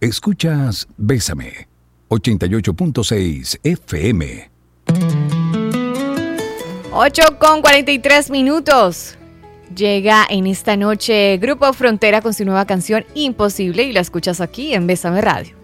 Escuchas Bésame, 88.6 FM. 8:43. Llega en esta noche Grupo Frontera con su nueva canción Imposible y la escuchas aquí en Bésame Radio.